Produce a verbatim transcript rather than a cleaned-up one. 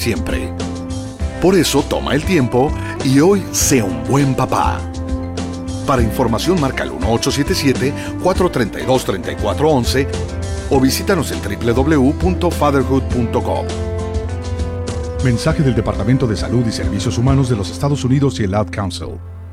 siempre. Por eso toma el tiempo y hoy sé un buen papá. Para información marca el uno ocho siete siete, cuatro tres dos, tres cuatro uno uno o visítanos en doble u doble u doble u punto fatherhood punto com. Mensaje del Departamento de Salud y Servicios Humanos de los Estados Unidos y el Ad Council.